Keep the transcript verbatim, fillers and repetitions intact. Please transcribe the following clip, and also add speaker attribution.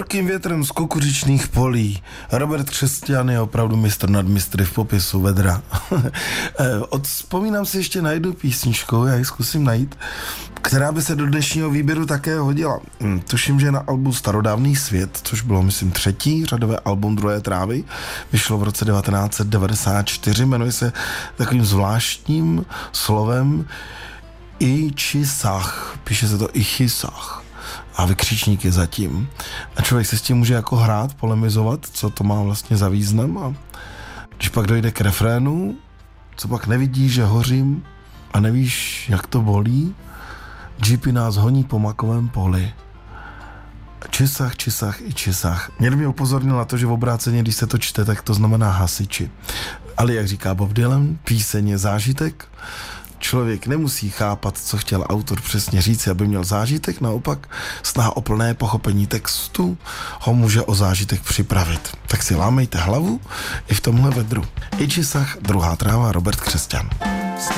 Speaker 1: Horkým větrem z kukuřičných polí. Robert Křesťan je opravdu mistr nad mistry v popisu vedra. Vzpomínám si ještě na jednu písničku, já ji zkusím najít, která by se do dnešního výběru také hodila. Tuším, že na albu Starodávný svět, což bylo, myslím, třetí řadové album Druhé trávy, vyšlo v roce devatenáct set devadesát čtyři, jmenuje se takovým zvláštním slovem Ichisach, píše se to Ichisach. A vykřičník je zatím. A člověk se s tím může jako hrát, polemizovat, co to má vlastně za význam. A když pak dojde k refrénu, co pak nevidíš, že hořím a nevíš, jak to bolí, džipy nás honí po makovém poli. Čisach, čisach i čisach. Měl mě upozornil na to, že v obráceně, když se to čte, tak to znamená hasiči. Ale jak říká Bob Dylan, píseň je zážitek. Člověk nemusí chápat, co chtěl autor přesně říct, aby měl zážitek, naopak snaha o plné pochopení textu ho může o zážitek připravit. Tak si lámejte hlavu i v tomhle vedru. Ichisach, Druhá tráva, Robert Křesťan.